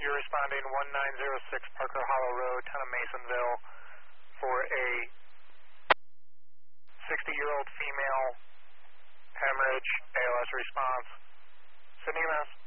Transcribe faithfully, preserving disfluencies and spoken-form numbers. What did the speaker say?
You're responding one nine zero six Parker Hollow Road, town of Masonville, for a sixty-year-old female hemorrhage A L S response. Sydney, Mass.